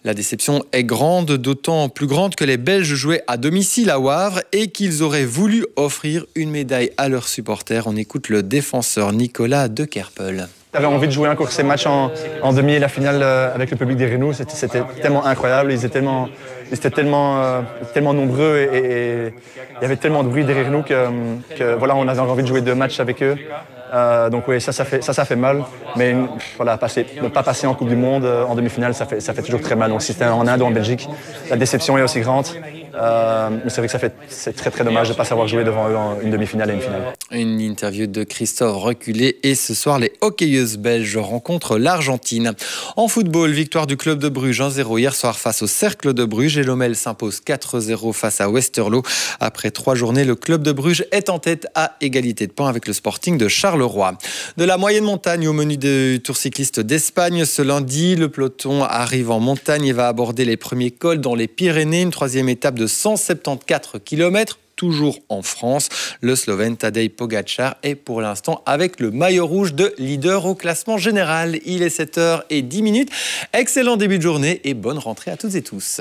La déception est grande, d'autant plus grande que les Belges jouaient à domicile à Wavre et qu'ils auraient voulu offrir une médaille à leurs supporters. On écoute le défenseur Nicolas De Kerpel. J'avais envie de jouer encore ces matchs en demi et la finale avec le public des Rhénous. C'était tellement incroyable. Ils étaient tellement nombreux et il y avait tellement de bruit derrière nous que voilà, on avait envie de jouer 2 matchs avec eux. Donc oui, ça fait mal. Mais voilà, ne pas passer en Coupe du Monde en demi-finale, ça fait toujours très mal. Donc si c'était en Inde ou en Belgique, la déception est aussi grande. Mais c'est vrai que c'est très très dommage de ne pas savoir jouer devant eux en une demi-finale et une finale. Une interview de Christophe Reculé et ce soir les hockeyeuses belges rencontrent l'Argentine. En football, victoire du club de Bruges 1-0 hier soir face au Cercle de Bruges et Lommel s'impose 4-0 face à Westerlo. Après 3 journées, le club de Bruges est en tête à égalité de points avec le Sporting de Charleroi. De la moyenne montagne au menu du Tour cycliste d'Espagne, ce lundi, le peloton arrive en montagne et va aborder les premiers cols dans les Pyrénées, une 3e étape de 174 km. Toujours en France, le Slovène Tadej Pogačar est pour l'instant avec le maillot rouge de leader au classement général. Il est 7h10. Excellent début de journée et bonne rentrée à toutes et tous.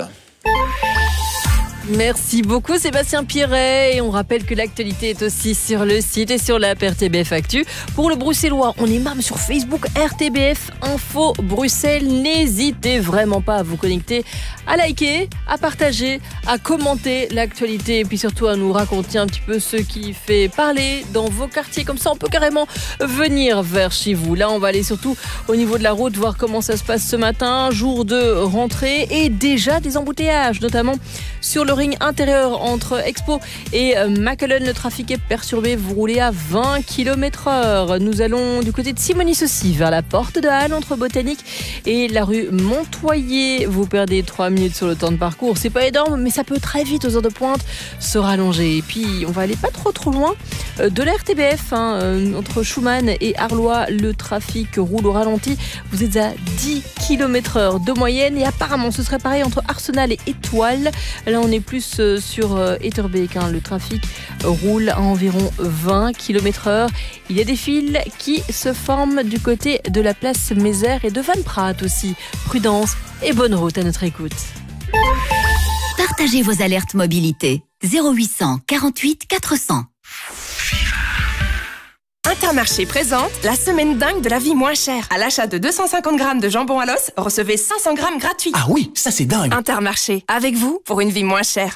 Merci beaucoup Sébastien Pirret et on rappelle que l'actualité est aussi sur le site et sur l'app RTBF Actu. Pour le bruxellois, on est même sur Facebook RTBF Info Bruxelles. N'hésitez vraiment pas à vous connecter, à liker, à partager, à commenter l'actualité et puis surtout à nous raconter un petit peu ce qui fait parler dans vos quartiers. Comme ça, on peut carrément venir vers chez vous. Là, on va aller surtout au niveau de la route, voir comment ça se passe ce matin, jour de rentrée et déjà des embouteillages, notamment sur le ring intérieur entre Expo et Macalon. Le trafic est perturbé, vous roulez à 20 km/h. Nous allons du côté de Simonis aussi, vers la porte de Halle entre Botanique et la rue Montoyer. Vous perdez 3 minutes sur le temps de parcours. C'est pas énorme, mais ça peut très vite aux heures de pointe se rallonger. Et puis, on va aller pas trop loin de la RTBF, entre Schumann et Arlois. Le trafic roule au ralenti. Vous êtes à 10 km/h de moyenne et apparemment, ce serait pareil entre Arsenal et Étoile. Là, on est plus sur Etterbeek. Le trafic roule à environ 20 km/h. Il y a des files qui se forment du côté de la place Mézère et de Van Praat aussi. Prudence et bonne route à notre écoute. Partagez vos alertes mobilité. 0800 48 400. Intermarché présente la semaine dingue de la vie moins chère. À l'achat de 250 grammes de jambon à l'os, recevez 500 grammes gratuits. Ah oui, ça c'est dingue. Intermarché, avec vous pour une vie moins chère.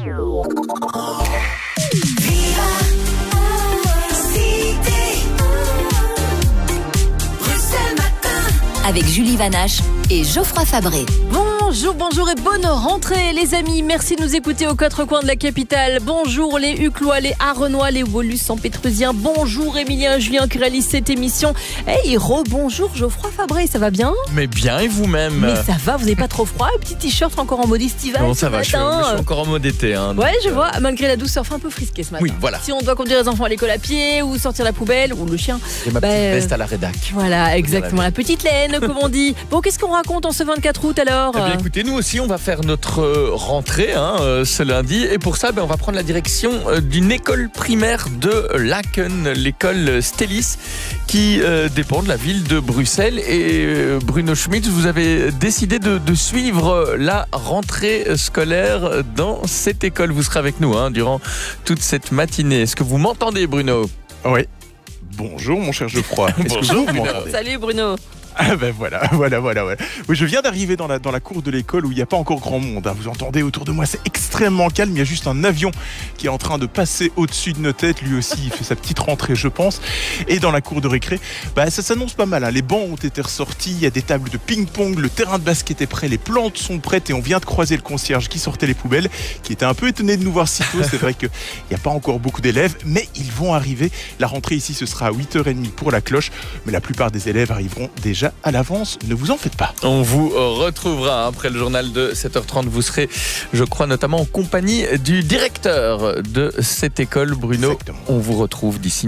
Avec Julie Vanache et Geoffroy Fabré. Bonjour et bonne rentrée les amis. Merci de nous écouter aux 4 coins de la capitale. Bonjour les Uclois, les Arrenois, les Woluwe-Saint-Pétrusiens. Bonjour Emilien Julien qui réalise cette émission. Hey, rebonjour Geoffroy Fabré, ça va bien? Mais bien et vous-même? Mais ça va, vous n'avez pas trop froid? Un petit t-shirt encore en mode estival? Non, ça va, je suis encore en mode été. Ouais, je vois, malgré la douceur, un peu frisqué ce matin. Oui, voilà. Si on doit conduire les enfants à l'école à pied ou sortir la poubelle ou le chien. Et ma petite veste à la rédac. Voilà, exactement, la petite laine comme on dit. Bon, qu'est-ce qu'on raconte en ce 24 août alors? Eh bien écoutez, nous aussi on va faire notre rentrée ce lundi et pour ça on va prendre la direction d'une école primaire de Laken, l'école Stellis qui dépend de la ville de Bruxelles. Et Bruno Schmitt, vous avez décidé de suivre la rentrée scolaire dans cette école. Vous serez avec nous durant toute cette matinée. Est-ce que vous m'entendez, Bruno? Oui. Bonjour mon cher Geoffroy. Bonjour Bruno. Salut Bruno. Ah ben voilà. Oui, je viens d'arriver dans la cour de l'école où il n'y a pas encore grand monde. Vous entendez autour de moi, c'est extrêmement calme. Il y a juste un avion qui est en train de passer au-dessus de nos têtes. Lui aussi, il fait sa petite rentrée, je pense. Et dans la cour de récré, ça s'annonce pas mal. Les bancs ont été ressortis, il y a des tables de ping-pong, le terrain de basket est prêt, les plantes sont prêtes et on vient de croiser le concierge qui sortait les poubelles, qui était un peu étonné de nous voir si tôt. C'est vrai qu'il n'y a pas encore beaucoup d'élèves, mais ils vont arriver. La rentrée ici, ce sera à 8h30 pour la cloche, mais la plupart des élèves arriveront déjà à l'avance, ne vous en faites pas. On vous retrouvera après le journal de 7h30. Vous serez, je crois, notamment en compagnie du directeur de cette école, Bruno. Exactement. On vous retrouve d'ici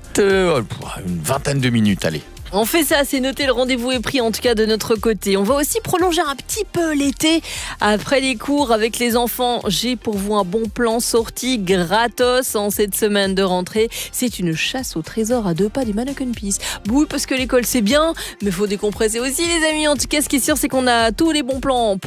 une vingtaine de minutes. Allez. On fait ça, c'est noté, le rendez-vous est pris en tout cas de notre côté. On va aussi prolonger un petit peu l'été après les cours avec les enfants. J'ai pour vous un bon plan sorti gratos en cette semaine de rentrée. C'est une chasse au trésor à 2 pas du Mannequin Peace. Oui, parce que l'école c'est bien, mais faut décompresser aussi les amis. En tout cas, ce qui est sûr, c'est qu'on a tous les bons plans